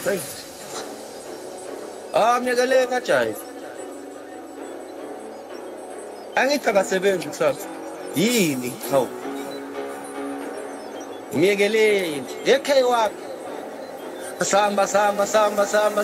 Hey. Mnyekeleni kaJayi. Angithi akasebenzi kusasa. Yini? Hawu. Myekeleni. Ekhaya wakhe. Samba.